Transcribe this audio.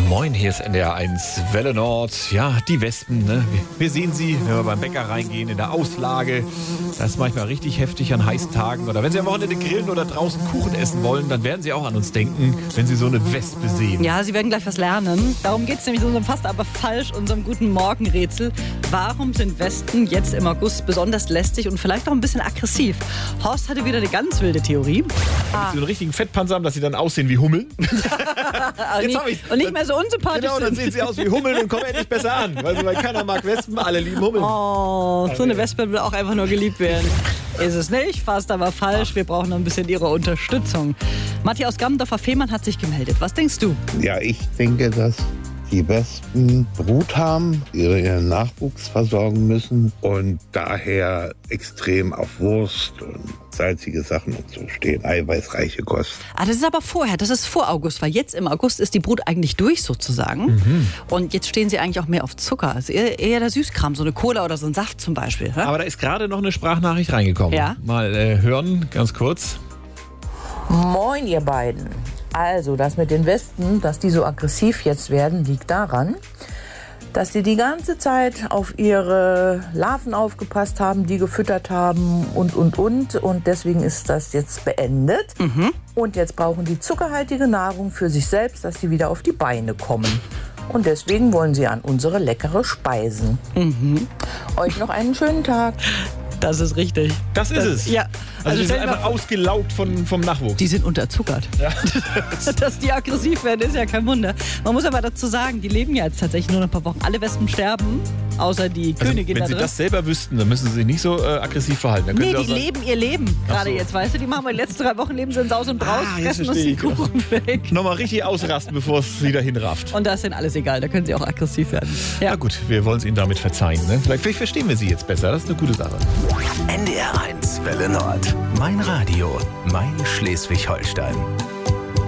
Moin, hier ist NDR 1 Welle Nord. Ja, die Wespen, ne? Wir sehen sie, wenn wir beim Bäcker reingehen, in der Auslage. Das ist manchmal richtig heftig an heißen Tagen. Oder wenn Sie am Wochenende grillen oder draußen Kuchen essen wollen, dann werden Sie auch an uns denken, wenn Sie so eine Wespe sehen. Ja, Sie werden gleich was lernen. Darum geht es nämlich in unserem fast aber falsch, unserem guten Morgenrätsel. Warum sind Wespen jetzt im August besonders lästig und vielleicht auch ein bisschen aggressiv? Horst hatte wieder eine ganz wilde Theorie. So einen richtigen Fettpanzer haben, dass sie dann aussehen wie Hummeln. Und nicht mehr so unsympathisch Genau, dann sehen sie aus wie Hummeln und kommen endlich besser an. Weil keiner mag Wespen, alle lieben Hummeln. Oh, so eine Wespe will auch einfach nur geliebt werden. Ist es nicht, fast aber falsch. Wir brauchen noch ein bisschen Ihre Unterstützung. Matti aus Gammendorfer-Fehmarn hat sich gemeldet. Was denkst du? Ja, ich denke, dass die Wespen Brut haben, ihren Nachwuchs versorgen müssen und daher extrem auf Wurst und salzige Sachen und so stehen, eiweißreiche Kost. Das ist aber vorher, das ist vor August, weil jetzt im August ist die Brut eigentlich durch sozusagen. Und jetzt stehen sie eigentlich auch mehr auf Zucker. Also eher der Süßkram, so eine Cola oder so ein Saft zum Beispiel. Aber da ist gerade noch eine Sprachnachricht reingekommen. Ja? Mal hören, ganz kurz. Moin, ihr beiden. Also, das mit den Wespen, dass die so aggressiv jetzt werden, liegt daran, dass sie die ganze Zeit auf ihre Larven aufgepasst haben, die gefüttert haben und. Und deswegen ist das jetzt beendet. Und jetzt brauchen die zuckerhaltige Nahrung für sich selbst, dass sie wieder auf die Beine kommen. Und deswegen wollen sie an unsere leckere Speisen. Euch noch einen schönen Tag. Das ist richtig. Das ist es. Ja. Also die sind stell dir einfach mal vor, ausgelaugt vom Nachwuchs. die sind unterzuckert. Ja. Dass die aggressiv werden, ist ja kein Wunder. Man muss aber dazu sagen, die leben ja jetzt tatsächlich nur noch ein paar Wochen. Alle Wespen sterben, außer die Königin Wenn da Sie drin. das selber wüssten, dann müssen Sie sich nicht so aggressiv verhalten. Dann können Nee, Sie auch die sagen, leben ihr Leben gerade so. jetzt, weißt du? Die machen die letzten 3 Wochen leben sie in Saus und Braus, jetzt fressen uns verstehe die ich. Kuchen weg. nochmal richtig ausrasten, bevor es wieder hinrafft. Und da ist denen alles egal, da können sie auch aggressiv werden. Ja. Na gut, wir wollen es Ihnen damit verzeihen. Ne? Vielleicht verstehen wir Sie jetzt besser. Das ist eine gute Sache. NDR 1 Welle Nord. Mein Radio, mein Schleswig-Holstein.